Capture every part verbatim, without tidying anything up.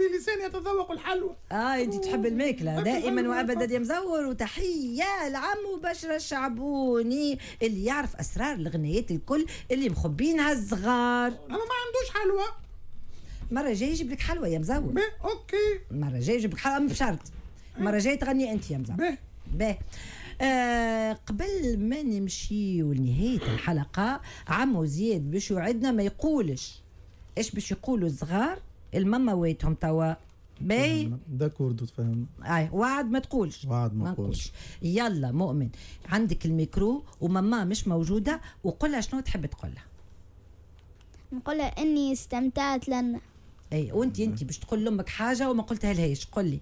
بلساني يتذوق الحلوى. اه انت تحب الماكله دائما وابدا يا مزور. وتحيه لعمو بشرى الشعبوني اللي يعرف اسرار الغنيات الكل اللي مخبينها الصغار. انا ما عندوش حلوى. مره جاي يجيب لك حلوى يا مزور. بيه اوكي. مره جاي يجيب لك حلوى بشرط مره جاي تغني انت يا مزور. بيه بيه آه قبل ما نمشي لنهاية الحلقة عمو زياد باش يوعدنا ما يقولش ايش باش يقولوا الصغار الماما ويتهم توا. باي داكور تفهم. اي وعد ما تقولش. وعد ما نقولش. يلا مؤمن عندك الميكرو وماما مش موجودة وقولها شنو تحب تقولها. نقولها اني استمتعت لنا. اي وانت انت باش تقول لامك حاجة وما قلتها لهاش. قولي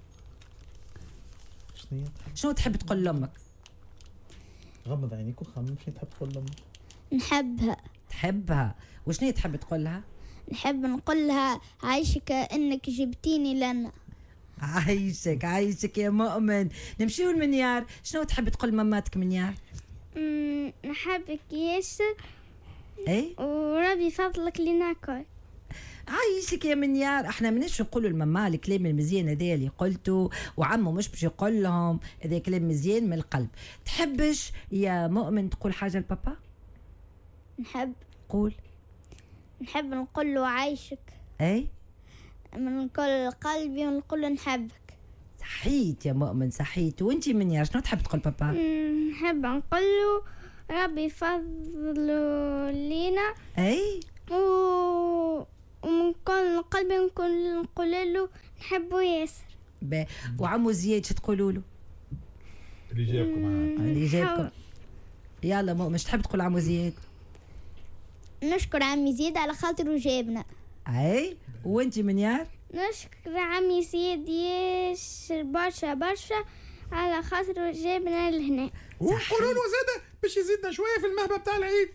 شنو تحب تقول لامك؟ غمض عينيك وخمم شنو تحب تقول لامك. نحبها. تحبها. وشنو تحب تقول لها؟ نحب نقول لها عايشك انك جبتيني لنا. عايشك عايشك يا مؤمن. نمشيو المنيار. شنو تحب تقول ماماتك منيار؟ امم نحبك ياسر. اي وربي فضلك لناكل. عايشك يا منيار. احنا مناش نقولوا لماما الكلام المزيان هذا اللي قلته وعمو مش باش يقول لهم هذا كلام مزيان من القلب. تحبش يا مؤمن تقول حاجه لبابا؟ نحب. قول. نحب نقول له عايشك. اي من كل قلبي ونقول له نحبك. صحيت يا مؤمن صحيت. وانتي منيار شنو تحب تقول بابا؟ نحب نقول له ربي فضله لينا. اي و... ومن كل قلبي نقول نقول له نحبه ياسر. با. وعمو زياد شو تقولوا له؟ اللي جابكم معاك. اللي جابكم. يلا مؤمن شو تحب تقول عمو زياد؟ نشكر عمي زياد على خاطره جابنا. اي وانتي منيار؟ نشكر عمي زياد ياسر برشا برشا على خاطره جابنا لهنا. وقولوا له زاده باش يزيدنا شويه في المهبه بتاع العيد.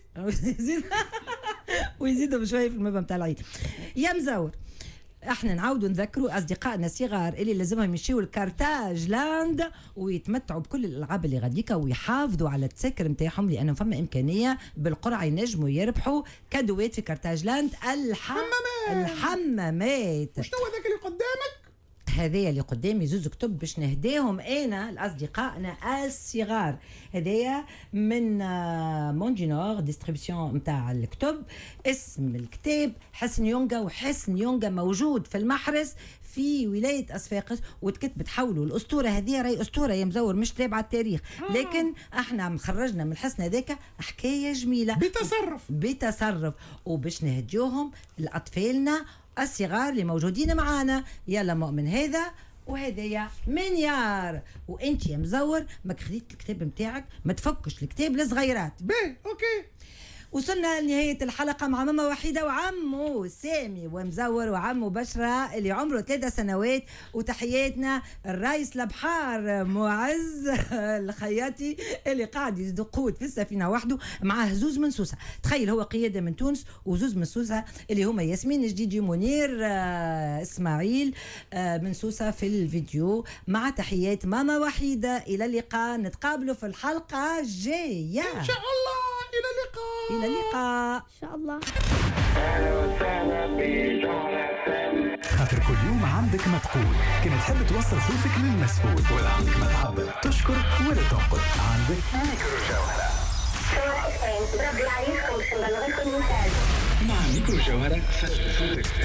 ويزيدوا بشويه في المهبه بتاع العيد. يا مزور احنا نعاودوا نذكروا اصدقائنا الصغار اللي لازمهم يمشيوا الكارتاج لاند ويتمتعوا بكل الالعاب اللي غاديكا ويحافظوا على التذاكر نتاعهم لانه فما امكانيه بالقرعه ينجموا يربحوا كادوات في كارتاج لاند. الحمامات. الحمامات. شنو هذاك اللي قدامك؟ هذايا اللي قدامي زوز كتب باش نهديهم انا لاصدقائنا الصغار. هذايا من موندينور ديستريبيسيون نتاع الكتب. اسم الكتاب حسن يونغا. وحسن يونغا موجود في المحرس في ولايه اصفاقس وتكتبت حوله. الاسطوره هذه راهي اسطوره يا مزور مش تابعه التاريخ لكن احنا مخرجنا من الحسن هذاك حكايه جميله بتصرف بتصرف وباش نهديوهم لاطفالنا الصغار اللي موجودين معانا. يلا مؤمن هذا وهذايا منيار. وانت يا مزور ما خديت الكتاب نتاعك ما تفكش الكتاب للصغيرات. باهي اوكي. وصلنا لنهاية الحلقة مع ماما وحيدة وعمو سامي ومزور وعمو بشرى اللي عمره ثلاثة سنوات. وتحياتنا الرئيس البحار معز الخياطي اللي قاعد يقود في السفينة وحده معاه زوز من سوسة. تخيل هو قيادة من تونس وزوز من سوسة اللي هما ياسمين جديدي منير آه اسماعيل آه من سوسة في الفيديو. مع تحيات ماما وحيدة. إلى اللقاء. نتقابلوا في الحلقة الجاية إن شاء الله. إلى اللقاء. إلى اللقاء إن شاء الله. خاطر كل يوم عندك ما تقول. كما تحب توصل صوتك للمسؤول ولا عندك ما تعبر تشكر ولا تنقد عندك ميكرو جوهرة. مع ميكرو جوهرة فسر صوتك.